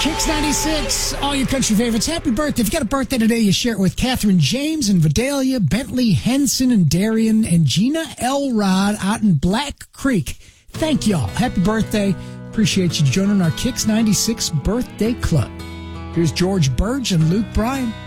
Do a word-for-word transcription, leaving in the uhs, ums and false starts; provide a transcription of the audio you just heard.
Kicks ninety-six, all your country favorites. Happy birthday. If you got a birthday today, you share it with Catherine James and Vidalia, Bentley Henson and Darian, and Gina Elrod out in Black Creek. Thank y'all. Happy birthday. Appreciate you joining our Kicks ninety-six birthday club. Here's George Burge and Luke Bryan.